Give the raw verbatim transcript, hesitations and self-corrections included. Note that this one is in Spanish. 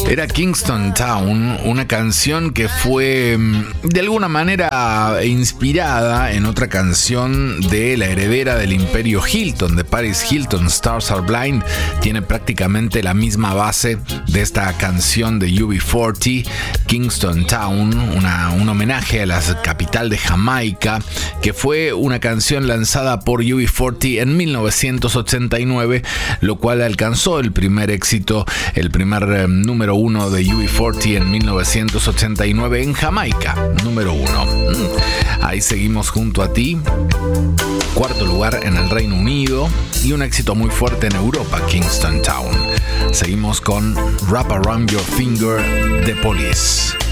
Era Kingston Town, una canción que fue de alguna manera inspirada en otra canción de la heredera del imperio Hilton, de Paris Hilton, Stars Are Blind. Tiene prácticamente la misma base de esta canción de U B cuarenta, Kingston Town, una, un homenaje a la capital de Jamaica, que fue una canción lanzada por U B cuarenta en mil novecientos ochenta y nueve, lo cual alcanzó el primer éxito, el primer eh, número uno de U B cuarenta en mil novecientos ochenta y nueve en Jamaica, número uno. Ahí seguimos junto a ti, cuarto lugar en el Reino Unido y un éxito muy fuerte en Europa, Kingston Town. Seguimos con Wrap Around Your Finger, The Police.